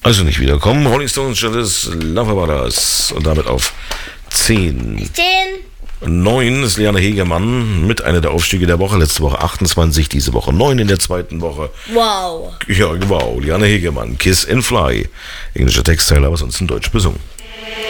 Also nicht wiederkommen. Rolling Stones, Jealous, Love About Us. Und damit auf 10. 9 ist Liane Hegemann mit einer der Aufstiege der Woche. Letzte Woche 28, diese Woche 9 in der zweiten Woche. Wow. Ja, wow. Liane Hegemann, Kiss and Fly. Englischer Textteil, aber sonst in Deutsch besungen.